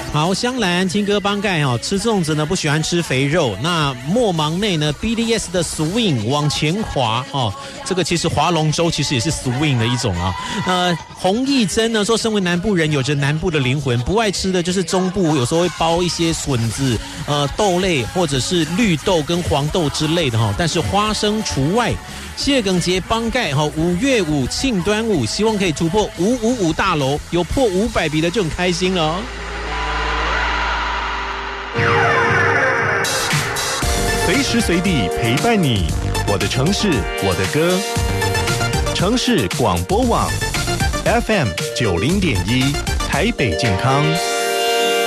好，香兰听歌帮盖哈，吃粽子呢不喜欢吃肥肉。那莫忙内呢 ，BDS 的 swing 往前滑哦，这个其实划龙舟其实也是 swing 的一种啊。洪义珍呢说，身为南部人，有着南部的灵魂，不爱吃的就是中部有时候会包一些笋子、豆类或者是绿豆跟黄豆之类的哈，但是花生除外。谢耿杰帮盖哈，5月5庆端午，希望可以突破555大楼，有破500笔的就很开心了哦。 随时随地陪伴你，我的城市，我的歌。城市广播网 FM 90.1，台北健康。